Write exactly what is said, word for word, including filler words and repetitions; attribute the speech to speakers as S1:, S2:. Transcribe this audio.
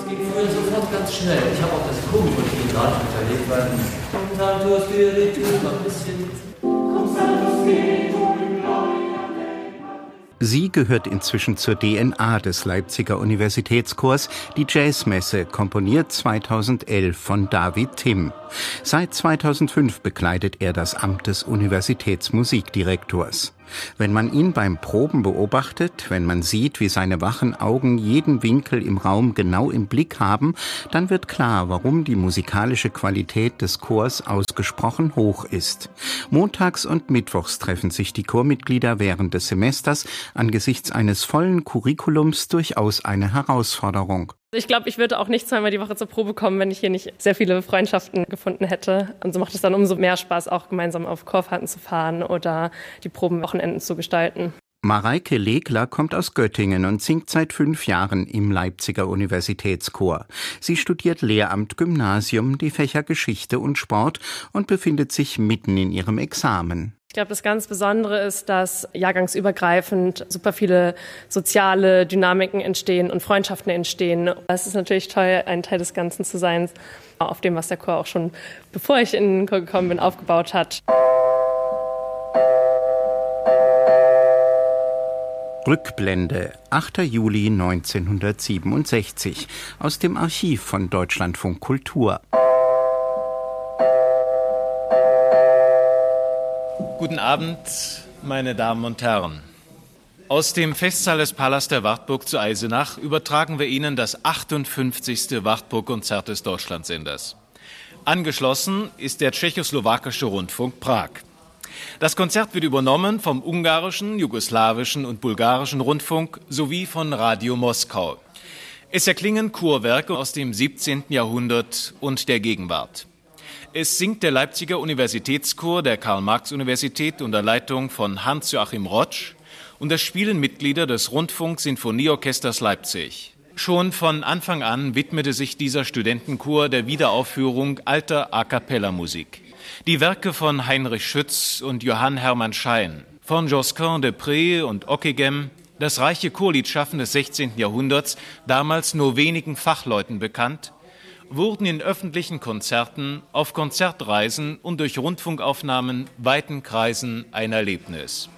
S1: ging früher sofort ganz schnell. Ich habe auch das Probenroutine gerade unterlegt, weil Concerto Spiritus noch ein bisschen...
S2: Sie gehört inzwischen zur D N A des Leipziger Universitätschors, die Jazzmesse, komponiert zweitausendelf von David Timm. Seit zweitausendfünf bekleidet er das Amt des Universitätsmusikdirektors. Wenn man ihn beim Proben beobachtet, wenn man sieht, wie seine wachen Augen jeden Winkel im Raum genau im Blick haben, dann wird klar, warum die musikalische Qualität des Chors ausgesprochen hoch ist. Montags und mittwochs treffen sich die Chormitglieder während des Semesters, angesichts eines vollen Curriculums durchaus eine Herausforderung.
S3: Ich glaube, ich würde auch nicht zweimal die Woche zur Probe kommen, wenn ich hier nicht sehr viele Freundschaften gefunden hätte. Und so macht es dann umso mehr Spaß, auch gemeinsam auf Chorfahrten zu fahren oder die Probenwochenenden zu gestalten.
S2: Mareike Legler kommt aus Göttingen und singt seit fünf Jahren im Leipziger Universitätschor. Sie studiert Lehramt Gymnasium, die Fächer Geschichte und Sport und befindet sich mitten in ihrem Examen.
S3: Ich glaube, das ganz Besondere ist, dass jahrgangsübergreifend super viele soziale Dynamiken entstehen und Freundschaften entstehen. Es ist natürlich toll, ein Teil des Ganzen zu sein, auf dem, was der Chor auch schon, bevor ich in den Chor gekommen bin, aufgebaut hat.
S2: Rückblende, achter Juli neunzehnhundertsiebenundsechzig, aus dem Archiv von Deutschlandfunk Kultur.
S4: Guten Abend, meine Damen und Herren. Aus dem Festsaal des Palas der Wartburg zu Eisenach übertragen wir Ihnen das achtundfünfzigste Wartburg-Konzert des Deutschlandsenders. Angeschlossen ist der tschechoslowakische Rundfunk Prag. Das Konzert wird übernommen vom ungarischen, jugoslawischen und bulgarischen Rundfunk sowie von Radio Moskau. Es erklingen Chorwerke aus dem siebzehnten Jahrhundert und der Gegenwart. Es singt der Leipziger Universitätschor der Karl-Marx-Universität unter Leitung von Hans-Joachim Rotsch und es spielen Mitglieder des Rundfunk-Sinfonieorchesters Leipzig. Schon von Anfang an widmete sich dieser Studentenchor der Wiederaufführung alter A-cappella-Musik. Die Werke von Heinrich Schütz und Johann Hermann Schein, von Josquin de Prez und Ockeghem, das reiche Chorliedschaffen des sechzehnten Jahrhunderts, damals nur wenigen Fachleuten bekannt, wurden in öffentlichen Konzerten, auf Konzertreisen und durch Rundfunkaufnahmen weiten Kreisen ein Erlebnis.